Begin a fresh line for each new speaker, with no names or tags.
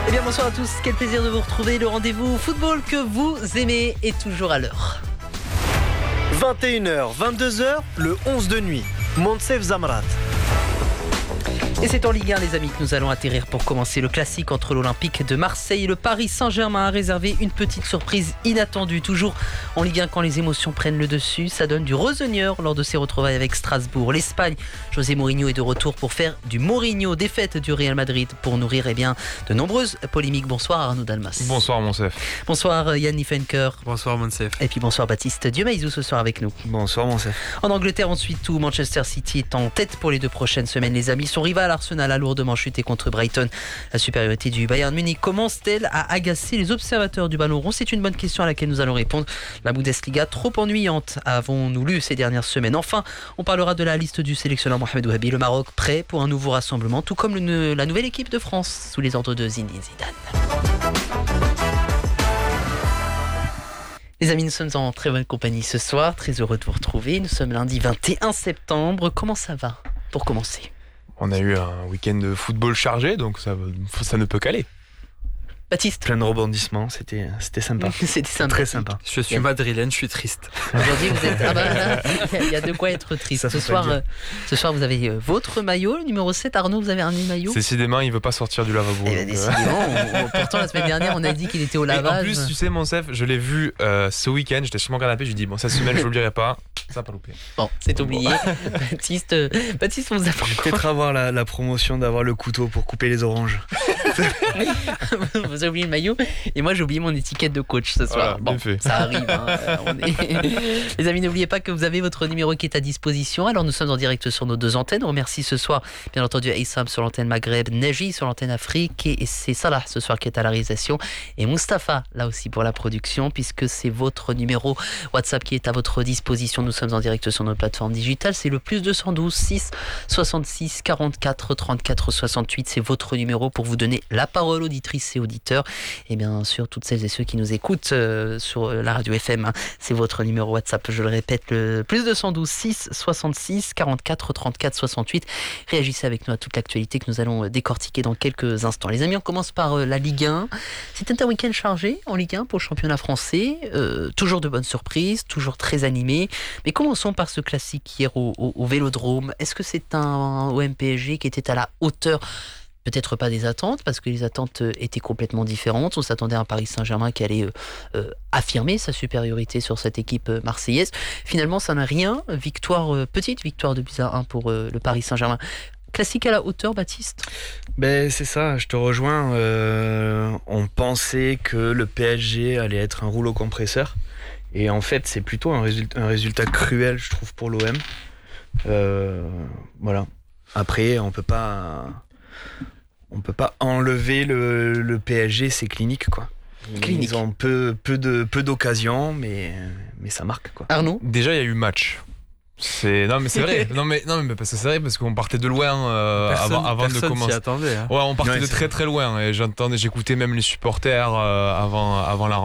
Eh bien bonsoir à tous, quel plaisir de vous retrouver. Le rendez-vous football que vous aimez est toujours à l'heure.
21h, 22h, le 11 de nuit. Moncef Zamrat.
Et c'est en Ligue 1 les amis que nous allons atterrir pour commencer le classique entre l'Olympique de Marseille et le Paris Saint-Germain a réservé une petite surprise inattendue. Toujours en Ligue 1 quand les émotions prennent le dessus, ça donne du Roseneur lors de ses retrouvailles avec Strasbourg. L'Espagne, José Mourinho est de retour pour faire du Mourinho, défaite du Real Madrid pour nourrir de nombreuses polémiques. Bonsoir Arnaud Dalmas.
Bonsoir Moncef.
Bonsoir Yann Niefenker.
Bonsoir Moncef.
Et puis bonsoir Baptiste Diomaïzou ce soir avec nous.
Bonsoir Moncef.
En Angleterre ensuite où Manchester City est en tête pour les 2 prochaines semaines. Les amis, son rival Arsenal a lourdement chuté contre Brighton. La supériorité du Bayern Munich commence-t-elle à agacer les observateurs du ballon rond? C'est une bonne question à laquelle nous allons répondre. La Bundesliga trop ennuyante, avons-nous lu ces dernières semaines? Enfin, on parlera de la liste du sélectionneur Mohamed Ouahabi. Le Maroc prêt pour un nouveau rassemblement, tout comme la nouvelle équipe de France sous les ordres de Zinedine Zidane. Les amis, nous sommes en très bonne compagnie ce soir, très heureux de vous retrouver. Nous sommes lundi 21 septembre. Comment ça va pour commencer?
On a eu un week-end de football chargé, donc ça ne peut qu'aller.
Baptiste.
Plein de rebondissements, c'était sympa.
C'était sympa.
Très sympa.
Je suis madrilène, je suis triste.
Aujourd'hui, vous êtes. Il y a de quoi être triste. Ce soir, vous avez votre maillot, le numéro 7. Arnaud, vous avez un maillot.
Décidément, il ne veut pas sortir du lavabo.
Décidément, pourtant, la semaine dernière, on a dit qu'il était au lavage.
En plus, tu sais, Moncef, je l'ai vu ce week-end, j'étais sur mon canapé, je lui dis, bon, cette semaine, je l'oublierai pas. Ça n'a pas loupé.
Bon, c'est oublié. Baptiste, on vous a pas
peut-être avoir la promotion d'avoir le couteau pour couper les oranges.
Vous avez oublié le maillot et moi j'ai oublié mon étiquette de coach ce soir.
Voilà,
bon, ça arrive. Les amis, n'oubliez pas que vous avez votre numéro qui est à disposition. Alors nous sommes en direct sur nos 2 antennes. On remercie ce soir, bien entendu, Aïssam sur l'antenne Maghreb, Neji sur l'antenne Afrique et c'est Salah ce soir qui est à la réalisation et Mustapha là aussi pour la production puisque c'est votre numéro WhatsApp qui est à votre disposition. Nous sommes en direct sur nos plateformes digitales. C'est le +212 6 66 44 34 68. C'est votre numéro pour vous donner la parole, auditrices et auditeurs. Et bien sûr, toutes celles et ceux qui nous écoutent sur la radio FM, c'est votre numéro WhatsApp. Je le répète, le +212 6 66 44 34 68. Réagissez avec nous à toute l'actualité que nous allons décortiquer dans quelques instants. Les amis, on commence par la Ligue 1. C'était un week-end chargé en Ligue 1 pour le championnat français. Toujours de bonnes surprises, toujours très animé. Mais commençons par ce classique hier au Vélodrome. Est-ce que c'est un OM-PSG qui était à la hauteur? Peut-être pas des attentes, parce que les attentes étaient complètement différentes. On s'attendait à un Paris Saint-Germain qui allait affirmer sa supériorité sur cette équipe marseillaise. Finalement, ça n'a rien. Petite victoire de 2-1 pour le Paris Saint-Germain. Classique à la hauteur, Baptiste?
C'est ça, je te rejoins. On pensait que le PSG allait être un rouleau compresseur. Et en fait, c'est plutôt un résultat cruel, je trouve, pour l'OM. Voilà. Après, on peut pas enlever le PSG, c'est clinique, quoi. Ils ont peu d'occasions, mais ça marque, quoi.
Arnaud?
Déjà, il y a eu match. Non mais c'est vrai. non mais parce que c'est vrai parce qu'on partait de loin avant de commencer.
Attendait, hein.
Ouais, on partait de très très loin et j'écoutais même les supporters avant la